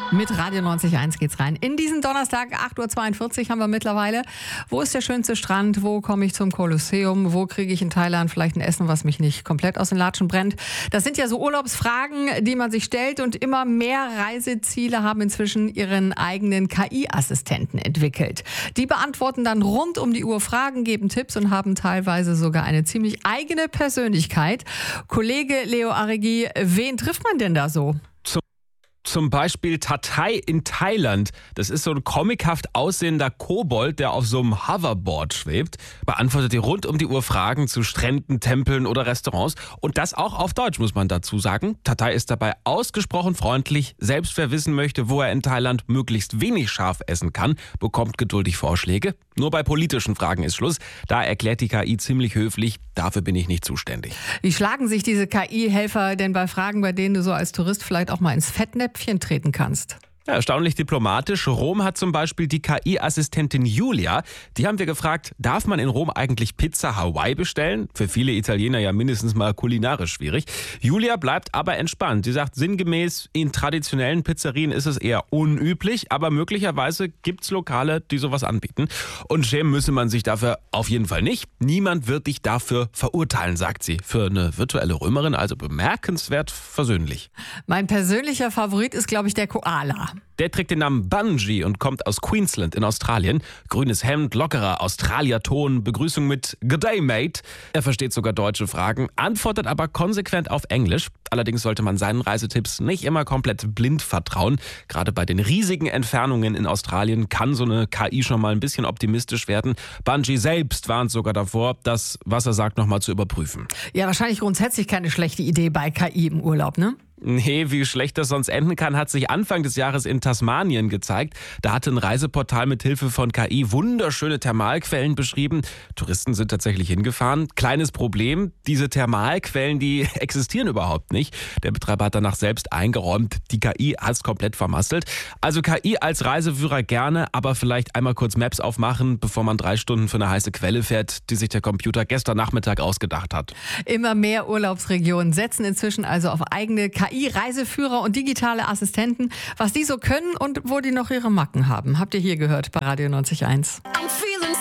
Mit Radio 90.1 geht's rein. In diesen Donnerstag, 8.42 Uhr haben wir mittlerweile. Wo ist der schönste Strand? Wo komme ich zum Kolosseum? Wo kriege ich in Thailand vielleicht ein Essen, was mich nicht komplett aus den Latschen brennt? Das sind ja so Urlaubsfragen, die man sich stellt. Und immer mehr Reiseziele haben inzwischen ihren eigenen KI-Assistenten entwickelt. Die beantworten dann rund um die Uhr Fragen, geben Tipps und haben teilweise sogar eine ziemlich eigene Persönlichkeit. Kollege Leo Arigi, wen trifft man denn da so? Zum Beispiel Tatai in Thailand. Das ist so ein comichaft aussehender Kobold, der auf so einem Hoverboard schwebt. Beantwortet die rund um die Uhr Fragen zu Stränden, Tempeln oder Restaurants. Und das auch auf Deutsch, muss man dazu sagen. Tatai ist dabei ausgesprochen freundlich. Selbst wer wissen möchte, wo er in Thailand möglichst wenig scharf essen kann, bekommt geduldig Vorschläge. Nur bei politischen Fragen ist Schluss. Da erklärt die KI ziemlich höflich, dafür bin ich nicht zuständig. Wie schlagen sich diese KI-Helfer denn bei Fragen, bei denen du so als Tourist vielleicht auch mal ins Fettnäpfchen treten kannst? Ja, erstaunlich diplomatisch. Rom hat zum Beispiel die KI-Assistentin Julia. Die haben wir gefragt, darf man in Rom eigentlich Pizza Hawaii bestellen? Für viele Italiener ja mindestens mal kulinarisch schwierig. Julia bleibt aber entspannt. Sie sagt sinngemäß, in traditionellen Pizzerien ist es eher unüblich, aber möglicherweise gibt's Lokale, die sowas anbieten. Und schämen müsse man sich dafür auf jeden Fall nicht. Niemand wird dich dafür verurteilen, sagt sie. Für eine virtuelle Römerin also bemerkenswert versöhnlich. Mein persönlicher Favorit ist, glaube ich, der Koala. Der trägt den Namen Bungie und kommt aus Queensland in Australien. Grünes Hemd, lockerer Australierton, Begrüßung mit Good Day, Mate. Er versteht sogar deutsche Fragen, antwortet aber konsequent auf Englisch. Allerdings sollte man seinen Reisetipps nicht immer komplett blind vertrauen. Gerade bei den riesigen Entfernungen in Australien kann so eine KI schon mal ein bisschen optimistisch werden. Bungie selbst warnt sogar davor, das, was er sagt, nochmal zu überprüfen. Ja, wahrscheinlich grundsätzlich keine schlechte Idee bei KI im Urlaub, ne? Nee, wie schlecht das sonst enden kann, hat sich Anfang des Jahres in Tasmanien gezeigt. Da hatte ein Reiseportal mit Hilfe von KI wunderschöne Thermalquellen beschrieben. Touristen sind tatsächlich hingefahren. Kleines Problem, diese Thermalquellen, die existieren überhaupt nicht. Der Betreiber hat danach selbst eingeräumt, die KI hat es komplett vermasselt. Also KI als Reiseführer gerne, aber vielleicht einmal kurz Maps aufmachen, bevor man 3 Stunden für eine heiße Quelle fährt, die sich der Computer gestern Nachmittag ausgedacht hat. Immer mehr Urlaubsregionen setzen inzwischen also auf eigene KI-Reiseführer und digitale Assistenten, was die so können und wo die noch ihre Macken haben. Habt ihr hier gehört bei Radio 90.1.